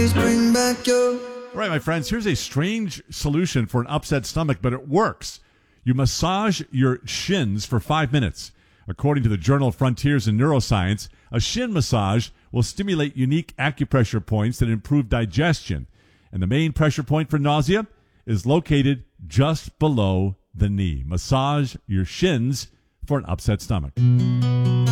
Please bring back your... All right, my friends, here's a strange solution for an upset stomach, but it works. You massage your shins for 5 minutes. According to the Journal of Frontiers in Neuroscience, a shin massage will stimulate unique acupressure points that improve digestion. And the main pressure point for nausea is located just below the knee. Massage your shins for an upset stomach.